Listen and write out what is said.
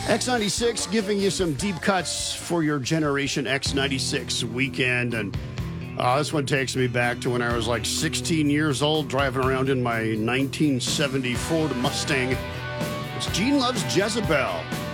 X96 giving you some deep cuts for your Generation X96 weekend. And this one takes me back to when I was like 16 years old, driving around in my 1970 Ford Mustang. It's Gene Loves Jezebel.